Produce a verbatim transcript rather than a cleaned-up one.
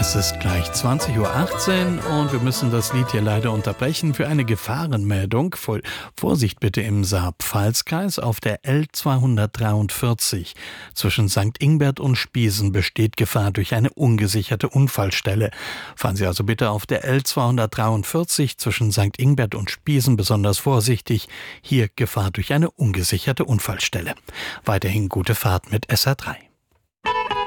Es ist gleich zwanzig Uhr achtzehn und wir müssen das Lied hier leider unterbrechen für eine Gefahrenmeldung. Vorsicht bitte im Saar-Pfalz-Kreis auf der L zweihundertdreiundvierzig. Zwischen Sankt Ingbert und Spiesen besteht Gefahr durch eine ungesicherte Unfallstelle. Fahren Sie also bitte auf der L zweihundertdreiundvierzig zwischen Sankt Ingbert und Spiesen besonders vorsichtig. Hier Gefahr durch eine ungesicherte Unfallstelle. Weiterhin gute Fahrt mit S R drei.